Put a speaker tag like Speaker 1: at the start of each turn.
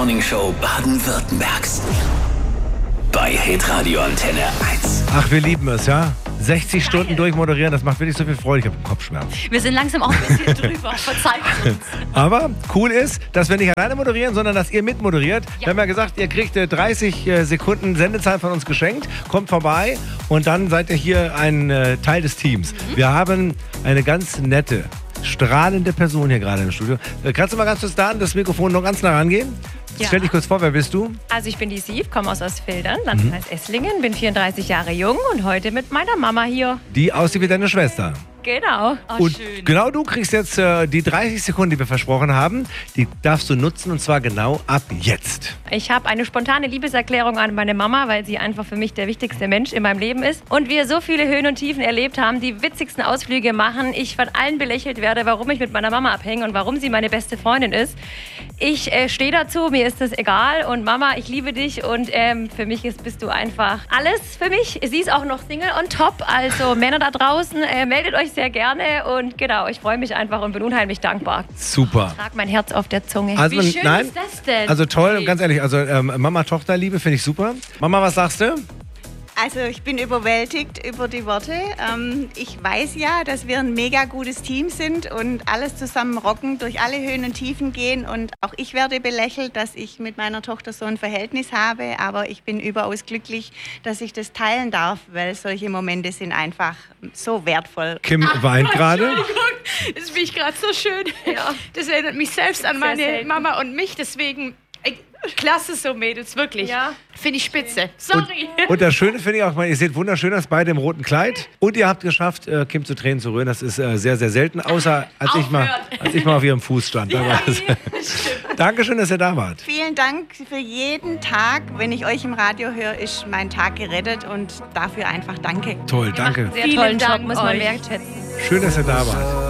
Speaker 1: Morningshow Baden-Württembergs. Bei Hitradio Antenne 1.
Speaker 2: Ach, wir lieben es, ja? 60 Stunden durchmoderieren, das macht wirklich so viel Freude. Ich habe Kopfschmerz.
Speaker 3: Wir sind langsam auch ein bisschen drüber. Verzeiht uns.
Speaker 2: Aber cool ist, dass wir nicht alleine moderieren, sondern dass ihr mitmoderiert. Wir haben ja gesagt, ihr kriegt 30 Sekunden Sendezeit von uns geschenkt. Kommt vorbei und dann seid ihr hier ein Teil des Teams. Wir haben eine ganz nette, strahlende Person hier gerade im Studio. Kannst du mal ganz kurz da an das Mikrofon noch ganz nah rangehen?
Speaker 3: Ja.
Speaker 2: Stell dich kurz vor, wer bist du?
Speaker 3: Also ich bin die Siv, komme aus Ostfildern, Landkreis Esslingen, bin 34 Jahre jung und heute mit meiner Mama hier.
Speaker 2: Die aussieht wie deine Schwester.
Speaker 3: Genau. Oh,
Speaker 2: Und
Speaker 3: schön.
Speaker 2: genau du kriegst jetzt die 30 Sekunden, die wir versprochen haben. Die darfst du nutzen und zwar genau ab jetzt.
Speaker 3: Ich habe eine spontane Liebeserklärung an meine Mama, weil sie einfach für mich der wichtigste Mensch in meinem Leben ist. Und wir so viele Höhen und Tiefen erlebt haben, die witzigsten Ausflüge machen. Ich von allen belächelt werde, warum ich mit meiner Mama abhänge und warum sie meine beste Freundin ist. Ich stehe dazu, mir ist das egal. Und Mama, ich liebe dich und für mich bist du einfach alles für mich. Sie ist auch noch Single on top, also Männer da draußen, meldet euch sehr gerne. Und genau, ich freue mich einfach und bin unheimlich dankbar.
Speaker 2: Super.
Speaker 3: Trag mein Herz auf der Zunge.
Speaker 2: Also,
Speaker 3: Wie schön
Speaker 2: nein,
Speaker 3: ist das denn?
Speaker 2: Also toll, ganz ehrlich, also Mama-Tochter-Liebe finde ich super. Mama, was sagst du?
Speaker 4: Also ich bin überwältigt über die Worte. Ich weiß ja, dass wir ein mega gutes Team sind und alles zusammen rocken, durch alle Höhen und Tiefen gehen. Und auch ich werde belächelt, dass ich mit meiner Tochter so ein Verhältnis habe. Aber ich bin überaus glücklich, dass ich das teilen darf, weil solche Momente sind einfach so wertvoll.
Speaker 2: Kim weint gerade.
Speaker 5: Das finde ich gerade so schön.
Speaker 3: Ja.
Speaker 5: Das erinnert mich selbst an meine
Speaker 3: selten.
Speaker 5: Mama und mich. Deswegen, klasse so, Mädels, wirklich.
Speaker 3: Ja.
Speaker 5: Finde ich spitze. Sorry.
Speaker 2: Und das Schöne finde ich auch, ihr seht wunderschön aus, beide im roten Kleid. Und ihr habt geschafft, Kim zu Tränen zu rühren. Das ist sehr, sehr selten, außer als ich mal auf ihrem Fuß stand. Dankeschön, dass ihr da wart.
Speaker 4: Vielen Dank für jeden Tag. Wenn ich euch im Radio höre, ist mein Tag gerettet und dafür einfach danke.
Speaker 2: Toll, danke.
Speaker 3: Sehr
Speaker 5: Vielen
Speaker 3: tollen Job,
Speaker 5: Dank
Speaker 3: muss man
Speaker 5: euch.
Speaker 3: wertschätzen.
Speaker 2: Schön, dass ihr da wart.